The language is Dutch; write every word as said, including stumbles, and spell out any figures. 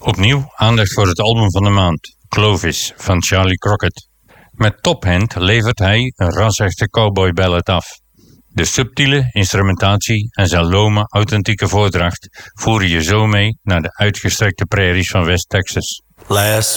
Opnieuw aandacht voor het album van de maand, Clovis van Charlie Crockett. Met Top Hand levert hij een rasechte cowboy ballad af. De subtiele instrumentatie en zijn lome, authentieke voordracht voeren je zo mee naar de uitgestrekte prairies van West Texas. Last